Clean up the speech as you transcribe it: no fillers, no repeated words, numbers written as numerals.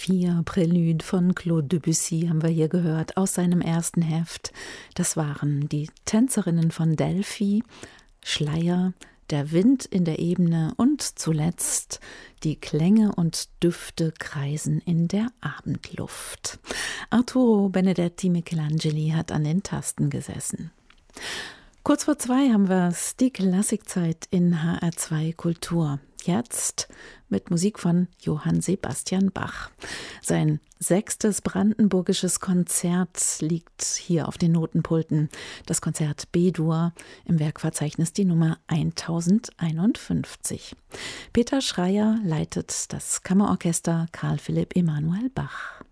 4 Prélude von Claude Debussy haben wir hier gehört aus seinem ersten Heft. Das waren die Tänzerinnen von Delphi, Schleier, der Wind in der Ebene und zuletzt die Klänge und Düfte kreisen in der Abendluft. Arturo Benedetti Michelangeli hat an den Tasten gesessen. Kurz vor 2 haben wir es, die Klassikzeit in HR2 Kultur. Jetzt mit Musik von Johann Sebastian Bach. Sein 6. brandenburgisches Konzert liegt hier auf den Notenpulten. Das Konzert B-Dur, im Werkverzeichnis die Nummer 1051. Peter Schreier leitet das Kammerorchester Carl Philipp Emanuel Bach.